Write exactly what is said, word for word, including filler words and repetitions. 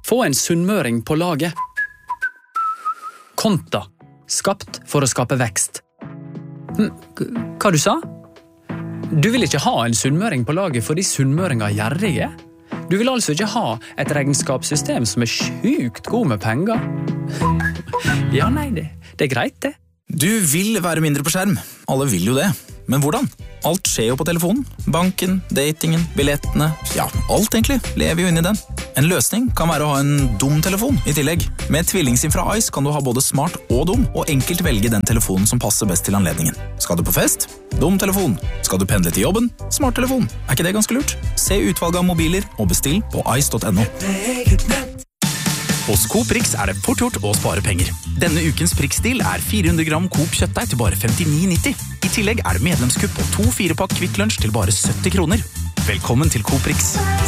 Få en sunnmøring på laget. Konta. Skapt for å skape vekst. Hva du sa? Du vil ikke ha en sunnmøring på laget fordi sunnmøringer er gjerrige? Du vil altså ikke ha et regnskapssystem som er sjukt god med penger? Ja, nei, det, det er greit det. Du vil være mindre på skjerm. Alle vil jo det. Men hvordan? Alt skjer jo på telefonen. Banken, datingen, billettene. Ja, alt egentlig lever jo inn i den. En løsning kan være å ha en dum telefon i tillegg. Med tvillingsim fra Ice kan du ha både smart og dum, og enkelt velge den telefonen som passer best til anledningen. Skal du på fest? Dum telefon. Skal du pendle til jobben? Smart telefon. Er ikke det ganske lurt? Se utvalget av mobiler og bestill på ice punktum no. Hos Coop Rix er det fort gjort å spare penger. Denne ukens Prix-deal er fire hundre gram Coop kjøttdeig til bare femtini nitti. I tillegg er det medlemskupp på to fire pakk Kvikk Lunsj til bare sytti kroner. Velkommen til Coop Rix.